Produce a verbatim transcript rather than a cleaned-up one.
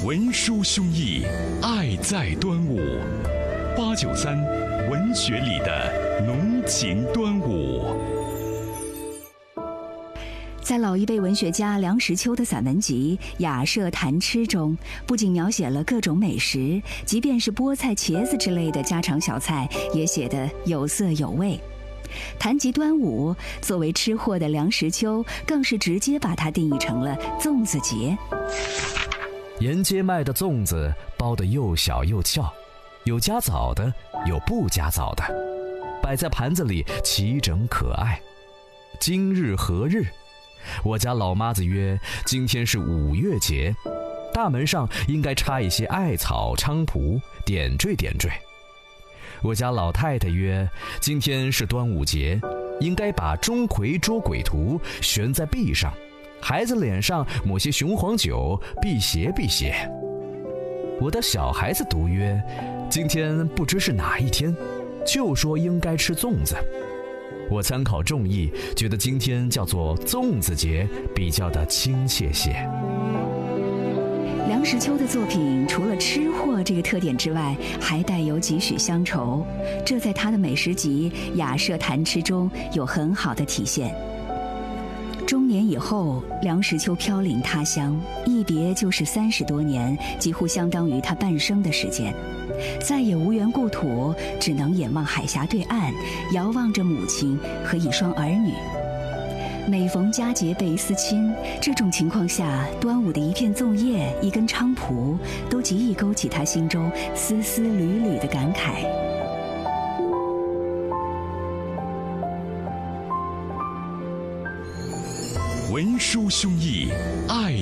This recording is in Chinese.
文书兄弟，爱在端午。八九三，文学里的浓情端午。 在老一辈文学家梁实秋的散文集《雅舍谈吃》中，不仅描写了各种美食，即便是菠菜、茄子之类的家常小菜，也写得有色有味。谈及端午，作为吃货的梁实秋更是直接把它定义成了粽子节。 沿街卖的粽子包得又小又翘，有加枣的，有不加枣的，摆在盘子里齐整可爱。今日何日？我家老妈子曰，今天是五月节，大门上应该插一些艾草、菖蒲，点缀点缀。我家老太太曰，今天是端午节，应该把钟馗捉鬼图悬在壁上，孩子脸上抹些雄黄酒，辟邪辟邪。我的小孩子读曰，今天不知是哪一天，就说应该吃粽子。我参考众议，觉得今天叫做粽子节比较的亲切些。 梁实秋的作品除了吃货这个特点之外，还带有几许乡愁，这在他的美食集《雅舍谈吃》中有很好的体现。中年以后，梁实秋飘零他乡，一别就是三十多年，几乎相当于他半生的时间。再也无缘故土，只能眼望海峡对岸，遥望着母亲和一双儿女。每逢佳节倍思亲，这种情况下，端午的一片粽叶、一根菖蒲，都极易勾起他心中丝丝缕缕的感慨。 文书兄弟，爱